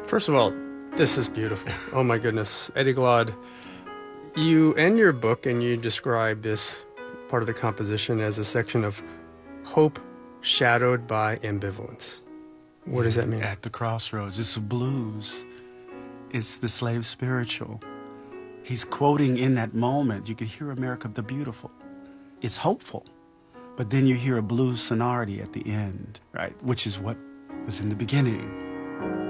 First of all, this is beautiful. Oh my goodness. Eddie Glaude, you end your book and you describe this part of the composition as a section of hope shadowed by ambivalence. What does that mean? At the crossroads. It's a blues. It's the slave spiritual. He's quoting in that moment. You can hear America the Beautiful. It's hopeful. But then you hear a blues sonority at the end, right? Which is what was in the beginning.